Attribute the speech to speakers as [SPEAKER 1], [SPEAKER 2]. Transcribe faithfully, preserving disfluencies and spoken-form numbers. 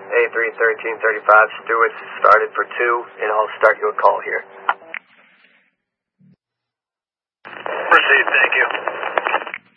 [SPEAKER 1] A three thirteen thirty-five, Stewart started for two, and I'll start you a call here.
[SPEAKER 2] Proceed, thank you.